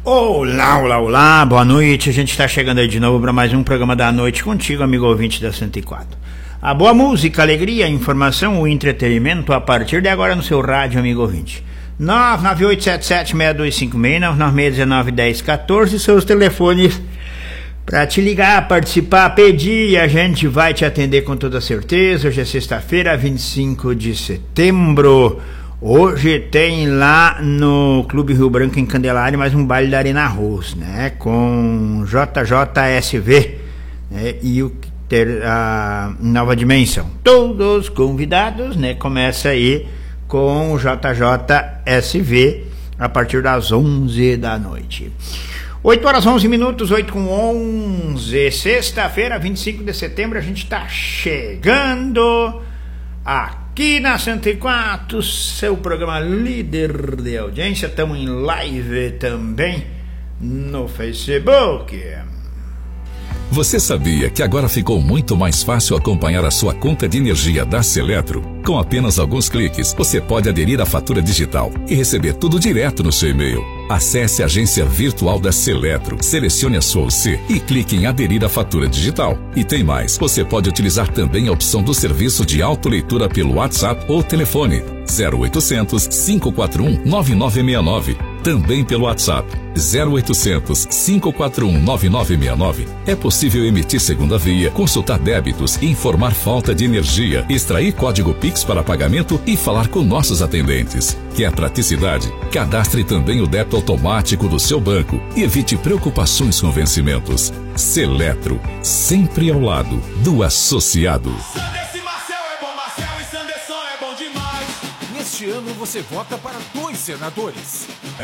Olá, olá, olá, boa noite. A gente está chegando aí de novo para mais um programa da noite contigo, amigo ouvinte da 104. A boa música, alegria, informação, o entretenimento a partir de agora no seu rádio, amigo ouvinte. 998776256, 996191014, seus telefones para te ligar, participar, pedir, a gente vai te atender com toda certeza. Hoje é sexta-feira, 25 de setembro. Hoje tem lá no Clube Rio Branco em Candelária mais um baile da Arena Arroz, né? Com JJSV, né? E a Nova Dimensão. Todos convidados, né? Começa aí com o JJSV a partir das 11 da noite. 8 horas 11 minutos, 8 com 11, sexta-feira, 25 de setembro, a gente está chegando aqui na 104, seu programa líder de audiência. Estamos em live também no Facebook. Você sabia que agora ficou muito mais fácil acompanhar a sua conta de energia da Seletro? Com apenas alguns cliques, você pode aderir à fatura digital e receber tudo direto no seu e-mail. Acesse a agência virtual da Seletro, selecione a sua UC e clique em aderir à fatura digital. E tem mais, você pode utilizar também a opção do serviço de autoleitura pelo WhatsApp ou telefone 0800 541 9969. Também pelo WhatsApp 0800 541 9969. É possível emitir segunda via, consultar débitos, informar falta de energia, extrair código Pix para pagamento e falar com nossos atendentes. Quer praticidade? Cadastre também o débito automático do seu banco e evite preocupações com vencimentos. Seletro, sempre ao lado do associado. Neste ano você vota para 2 senadores.